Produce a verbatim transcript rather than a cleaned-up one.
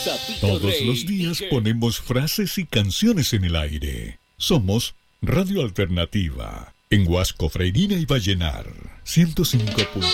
Todos los días ponemos frases y canciones en el aire. Somos Radio Alternativa, en Huasco, Freirina y Vallenar, ciento cinco punto